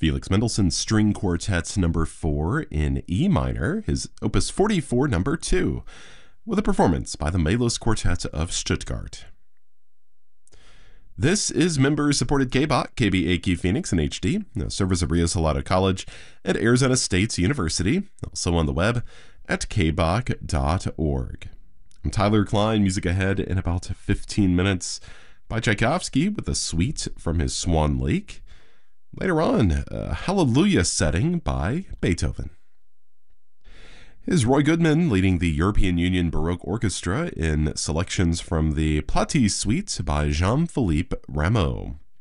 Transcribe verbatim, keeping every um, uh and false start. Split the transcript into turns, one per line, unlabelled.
Felix Mendelssohn's String Quartet number four in E minor, his Opus forty-four number two, with a performance by the Melos Quartet of Stuttgart. This is member-supported K B O C, K B A Q Phoenix in H D, a service of Rio Salado College at Arizona State University, also on the web at k b o c dot org. I'm Tyler Klein. Music ahead in about fifteen minutes by Tchaikovsky with a suite from his Swan Lake. Later on, a Hallelujah setting by Beethoven. Here's Roy Goodman leading the European Union Baroque Orchestra in selections from the Platy Suite by Jean-Philippe Rameau.